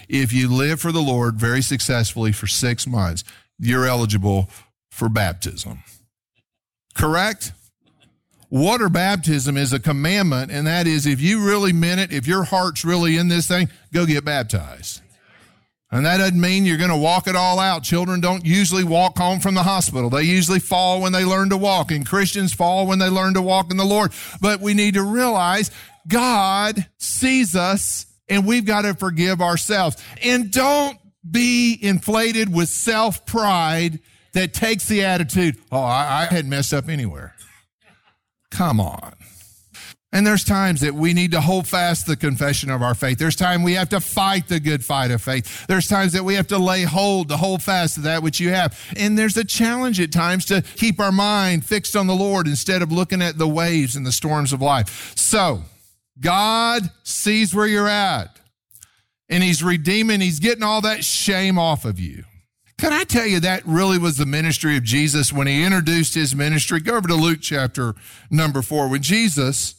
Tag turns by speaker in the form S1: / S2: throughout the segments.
S1: if you live for the Lord very successfully for 6 months, you're eligible for baptism. Correct? Water baptism is a commandment, and that is if you really meant it, if your heart's really in this thing, go get baptized. And that doesn't mean you're going to walk it all out. Children don't usually walk home from the hospital. They usually fall when they learn to walk, and Christians fall when they learn to walk in the Lord. But we need to realize God sees us, and we've got to forgive ourselves. And don't be inflated with self-pride that takes the attitude, oh, I hadn't messed up anywhere. Come on. And there's times that we need to hold fast the confession of our faith. There's time we have to fight the good fight of faith. There's times that we have to hold fast to that which you have. And there's a challenge at times to keep our mind fixed on the Lord instead of looking at the waves and the storms of life. So, God sees where you're at, and he's redeeming, he's getting all that shame off of you. Can I tell you that really was the ministry of Jesus when he introduced his ministry? Go over to Luke chapter number 4. When Jesus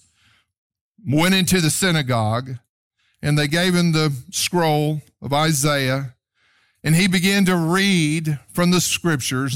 S1: went into the synagogue and they gave him the scroll of Isaiah, and he began to read from the scriptures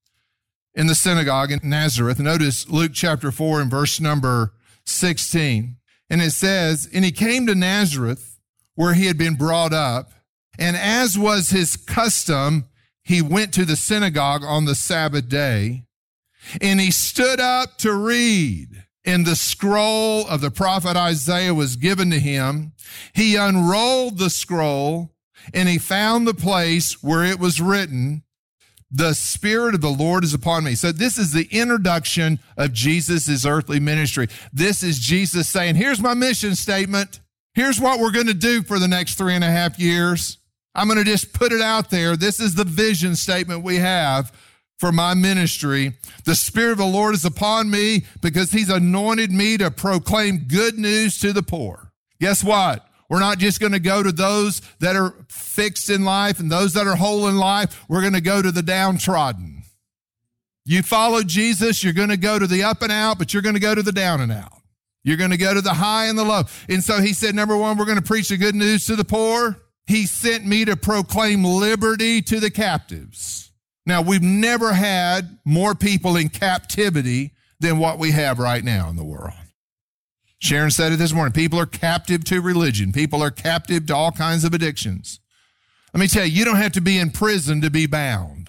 S1: in the synagogue in Nazareth. Notice Luke chapter 4 and verse number 16. And it says, and he came to Nazareth where he had been brought up, and as was his custom, he went to the synagogue on the Sabbath day, and he stood up to read. And the scroll of the prophet Isaiah was given to him. He unrolled the scroll, and he found the place where it was written, "The Spirit of the Lord is upon me." So this is the introduction of Jesus' earthly ministry. This is Jesus saying, here's my mission statement. Here's what we're going to do for the next 3.5 years. I'm going to just put it out there. This is the vision statement we have for my ministry. The Spirit of the Lord is upon me because he's anointed me to proclaim good news to the poor. Guess what? We're not just going to go to those that are fixed in life and those that are whole in life. We're going to go to the downtrodden. You follow Jesus, you're going to go to the up and out, but you're going to go to the down and out. You're going to go to the high and the low. And so he said, number one, we're going to preach the good news to the poor. He sent me to proclaim liberty to the captives. Now, we've never had more people in captivity than what we have right now in the world. Sharon said it this morning. People are captive to religion. People are captive to all kinds of addictions. Let me tell you, you don't have to be in prison to be bound.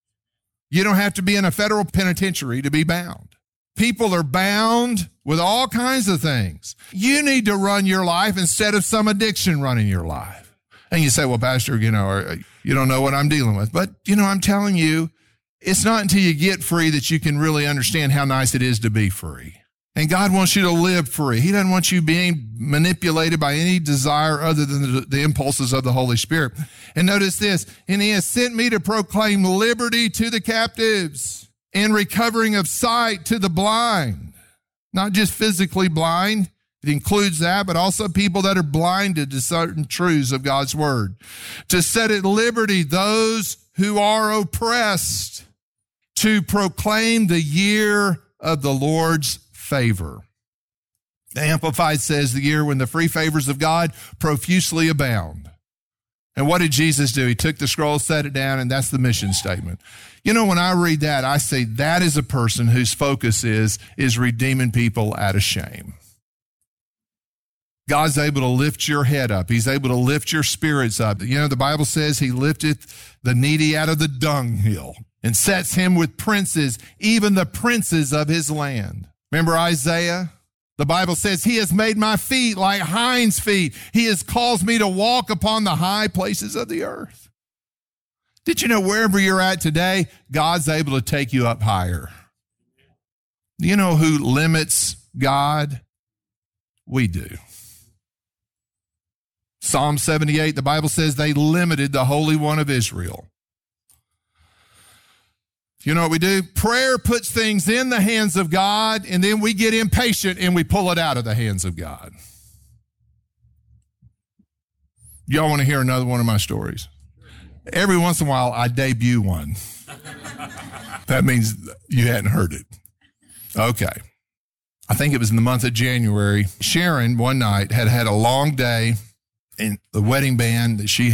S1: You don't have to be in a federal penitentiary to be bound. People are bound with all kinds of things. You need to run your life instead of some addiction running your life. And you say, well, Pastor, you don't know what I'm dealing with. But, I'm telling you, it's not until you get free that you can really understand how nice it is to be free. And God wants you to live free. He doesn't want you being manipulated by any desire other than the impulses of the Holy Spirit. And notice this, and he has sent me to proclaim liberty to the captives and recovering of sight to the blind. Not just physically blind. It includes that, but also people that are blinded to certain truths of God's word. To set at liberty those who are oppressed. To proclaim the year of the Lord's favor. The Amplified says the year when the free favors of God profusely abound. And what did Jesus do? He took the scroll, set it down, and that's the mission statement. When I read that, I say that is a person whose focus is redeeming people out of shame. God's able to lift your head up. He's able to lift your spirits up. The Bible says he lifteth the needy out of the dunghill and sets him with princes, even the princes of his land. Remember Isaiah? The Bible says, he has made my feet like hinds' feet. He has caused me to walk upon the high places of the earth. Did you know wherever you're at today, God's able to take you up higher? Do you know who limits God? We do. Psalm 78, the Bible says they limited the Holy One of Israel. You know what we do? Prayer puts things in the hands of God, and then we get impatient and we pull it out of the hands of God. Y'all want to hear another one of my stories? Every once in a while, I debut one. That means you hadn't heard it. Okay. I think it was in the month of January. Sharon, one night, had a long day, and the wedding band that she